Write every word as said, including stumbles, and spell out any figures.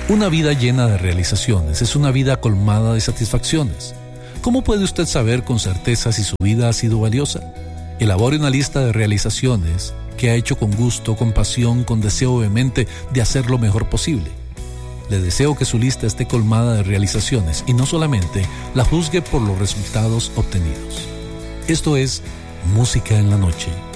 Una vida llena de realizaciones es una vida colmada de satisfacciones. ¿Cómo puede usted saber con certeza si su vida ha sido valiosa? Elabore una lista de realizaciones que ha hecho con gusto, con pasión, con deseo vehemente de hacer lo mejor posible. Le deseo que su lista esté colmada de realizaciones y no solamente la juzgue por los resultados obtenidos. Esto es Música en la Noche.